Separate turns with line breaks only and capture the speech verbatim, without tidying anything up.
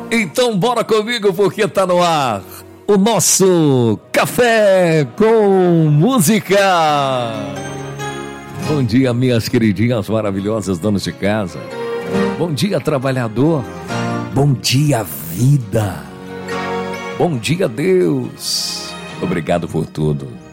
Então bora comigo porque tá no ar o nosso Café com Música. Bom dia, minhas queridinhas maravilhosas donas de casa. Bom dia, trabalhador. Bom dia, vida. Bom dia, Deus. Obrigado por tudo.